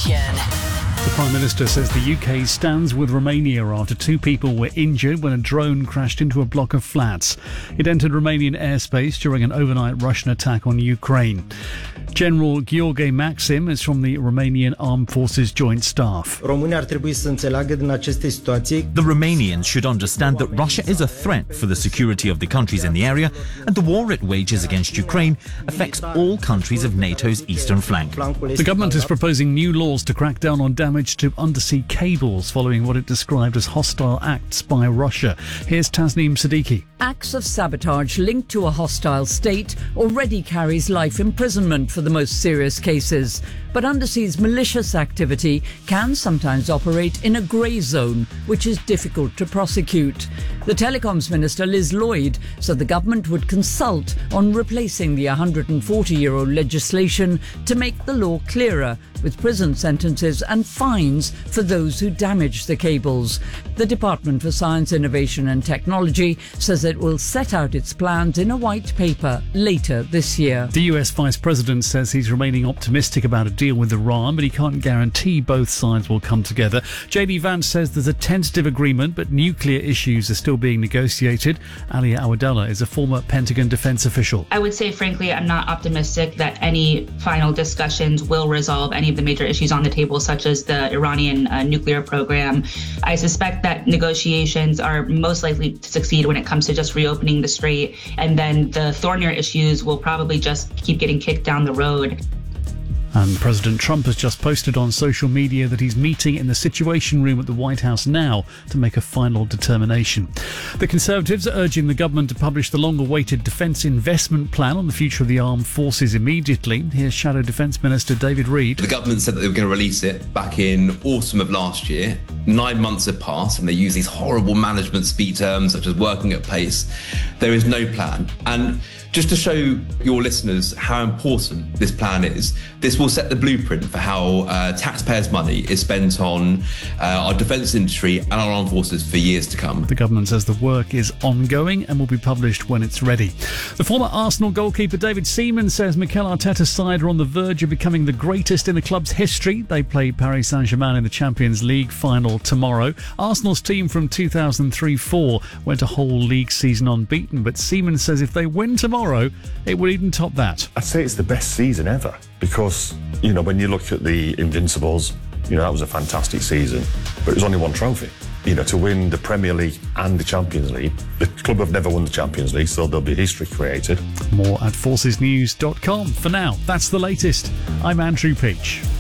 Nation. The Prime Minister says the UK stands with Romania after 2 people were injured when a drone crashed into a block of flats. It entered Romanian airspace during an overnight Russian attack on Ukraine. General Gheorghe Maxim is from the Romanian Armed Forces Joint Staff. The Romanians should understand that Russia is a threat for the security of the countries in the area, and the war it wages against Ukraine affects all countries of NATO's eastern flank. The government is proposing new laws to crack down on damage to undersea cables following what it described as hostile acts by Russia. Here's Tasneem Siddiqui. Acts of sabotage linked to a hostile state already carries life imprisonment for the most serious cases. But undersea's malicious activity can sometimes operate in a grey zone, which is difficult to prosecute. The Telecoms Minister, Liz Lloyd, said the government would consult on replacing the 140-year-old legislation to make the law clearer, with prison sentences and fines for those who damage the cables. The Department for Science, Innovation and Technology says it will set out its plans in a white paper later this year. The US Vice President says he's remaining optimistic about a deal with Iran, but he can't guarantee both sides will come together. JD Vance says there's a tentative agreement, but nuclear issues are still being negotiated. Alia Awadallah is a former Pentagon defense official. I would say, frankly, I'm not optimistic that any final discussions will resolve any of the major issues on the table, such as the Iranian nuclear program. I suspect that negotiations are most likely to succeed when it comes to just reopening the strait, and then the thornier issues will probably just keep getting kicked down the road. And President Trump has just posted on social media that he's meeting in the Situation Room at the White House now to make a final determination. The Conservatives are urging the government to publish the long-awaited Defence Investment Plan on the future of the armed forces immediately. Here's Shadow Defence Minister David Reid. The government said that they were going to release it back in autumn of last year. 9 months have passed and they use these horrible management speak terms such as working at pace. There is no plan. And just to show your listeners how important this plan is, this will set the blueprint for how taxpayers' money is spent on our defence industry and our armed forces for years to come. The government says the work is ongoing and will be published when it's ready. The former Arsenal goalkeeper David Seaman says Mikel Arteta's side are on the verge of becoming the greatest in the club's history. They play Paris Saint-Germain in the Champions League final tomorrow. Arsenal's team from 2003-04 went a whole league season unbeaten, but Seaman says if they win tomorrow, it will even top that. I'd say it's the best season ever because, when you look at the Invincibles, that was a fantastic season, but it was only one trophy. To win the Premier League and the Champions League, the club have never won the Champions League, so there'll be history created. More at forcesnews.com. For now, that's the latest. I'm Andrew Peach.